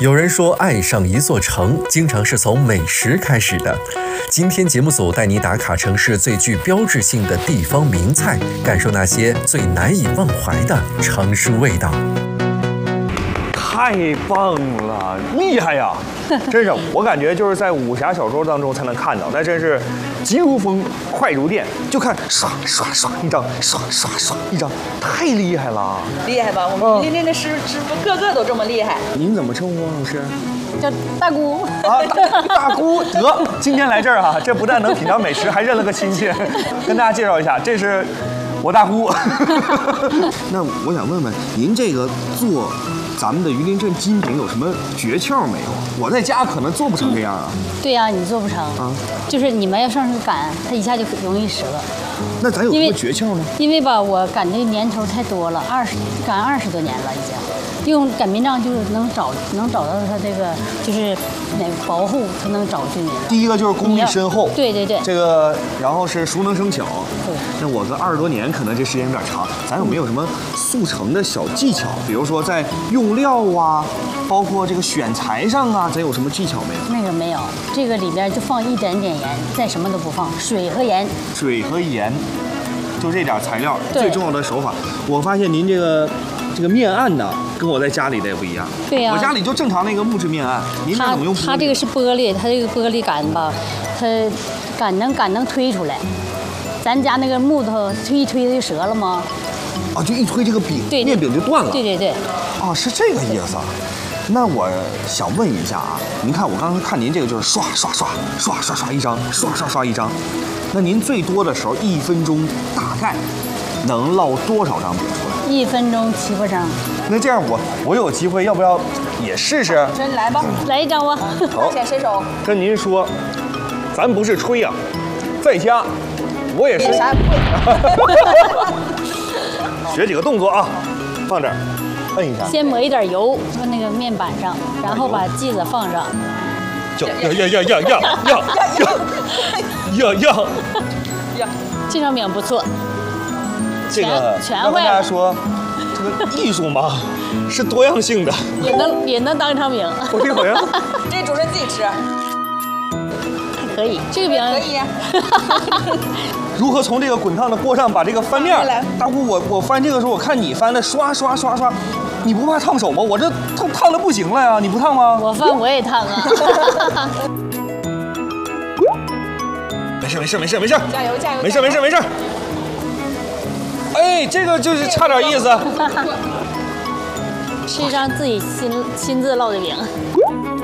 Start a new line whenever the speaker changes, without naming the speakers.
有人说，爱上一座城，经常是从美食开始的。今天节目组带你打卡城市最具标志性的地方名菜，感受那些最难以忘怀的城市味道。
太棒了，厉害呀！真是，我感觉就是在武侠小说当中才能看到，那真是急如风，快如电，就看刷刷刷一张，刷刷刷一张，太厉害了！
厉害吧？我们云林的师傅个个都这么厉害。
您怎么称呼老师？
叫大姑
啊，大姑得，今天来这儿哈，这不但能品尝美食，还认了个亲戚。跟大家介绍一下，这是我大姑。那我想问问您，这个做咱们的榆林镇金饼有什么诀窍没有？我在家可能做不成这样啊。
对呀、你做不成啊，就是你们要上去擀，它一下就容易折。
那咱有什么诀窍呢？
因为吧，我擀的年头太多了，擀20多年了已经。用擀面杖就是能找到它这个就是那个薄厚，它能找均匀。
第一个就是功力深厚，
对对对，
这个然后是熟能生巧。
对，
那我个20多年，可能这时间有点长，咱有没有什么速成的小技巧？比如说在用料啊，包括这个选材上啊，咱有什么技巧没有？
那个没有，这个里边就放一点点盐，再什么都不放，水和盐。
水和盐，就这点材料，
对
最重要的手法。我发现您这个面案呢，跟我在家里的也不一样。
对呀、
我家里就正常那个木质面案，您这怎么用？
它这个是玻璃，它这个玻璃杆吧，它杆能推出来。咱家那个木头推一推它就折了吗？
啊，就一推这个饼，
对
面饼就断了。
对对对。
啊，是这个意思。那我想问一下啊，您看我刚才看您这个就是刷刷刷刷刷刷一张，刷刷刷一张，那您最多的时候1分钟大概能烙多少张饼出来
？1分钟7、8张。
那这样我有机会要不要也试试？
那你来吧，
来一张吧。
好，
先伸手。
跟您说，咱不是吹呀、在家我也是
啥也不会。
学几个动作啊，放这儿，摁一下，
先抹一点油在那个面板上，然后把剂子放上。
呀，
这张饼不错，
这个
全
要跟大
坏了，
家说，这个艺术嘛是多样性的。
也能当成饼，
我这回啊，
这主任自己吃，
可以。这个饼
可以。
如何从这个滚烫的锅上把这个翻面？大姑，我翻这个时候，我看你翻的刷刷刷刷，你不怕烫手吗？我这烫的不行了呀，你不烫吗？
我翻我也烫啊。
没事，
加油加油！
没事。哎，这个就是差点意思。
是一张自己亲自烙的饼。